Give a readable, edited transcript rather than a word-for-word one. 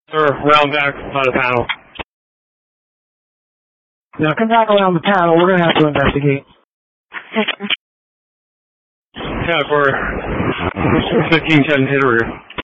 Sir, round back by the panel. Now come back around the panel. We're going to have to investigate. Yeah, for 1510 hit rear.